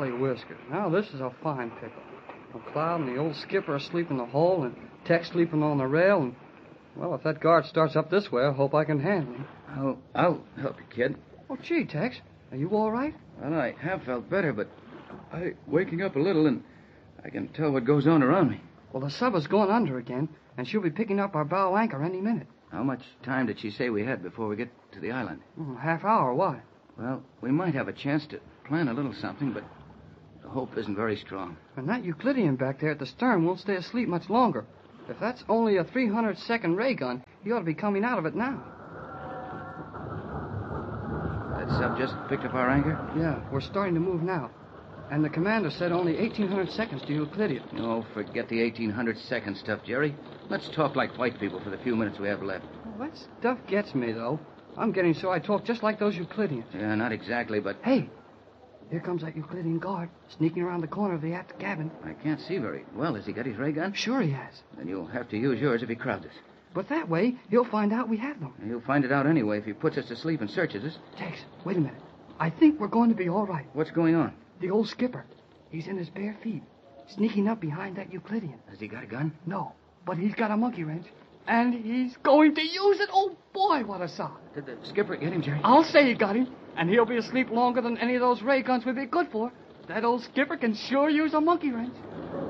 golly whiskers. Now this is a fine pickle. McLeod and the old skipper asleep in the hole, and Tex sleeping on the rail, and, well, if that guard starts up this way, I hope I can handle him. I'll help you, kid. Oh, gee, Tex, are you all right? Well, I have felt better, but I'm waking up a little, and I can tell what goes on around me. Well, the sub has gone under again, and she'll be picking up our bow anchor any minute. How much time did she say we had before we get to the island? Half hour, why? Well, we might have a chance to plan a little something, but the hope isn't very strong. And that Euclidean back there at the stern won't stay asleep much longer. If that's only a 300-second ray gun, he ought to be coming out of it now. That sub just picked up our anchor? Yeah, we're starting to move now. And the commander said only 1,800 seconds to Euclidean. No, forget the 1,800-second stuff, Jerry. Let's talk like white people for the few minutes we have left. Well, that stuff gets me, though. I'm getting so I talk just like those Euclideans. Yeah, not exactly, but... Hey, here comes that Euclidean guard, sneaking around the corner of the aft cabin. I can't see very well. Has he got his ray gun? Sure he has. Then you'll have to use yours if he crowds us. But that way, he'll find out we have them. He'll find it out anyway if he puts us to sleep and searches us. Tex, wait a minute. I think we're going to be all right. What's going on? The old skipper. He's in his bare feet, sneaking up behind that Euclidean. Has he got a gun? No, but he's got a monkey wrench. And he's going to use it. Oh, boy, what a sound. Did the skipper get him, Jerry? I'll say he got him. And he'll be asleep longer than any of those ray guns would be good for. That old skipper can sure use a monkey wrench.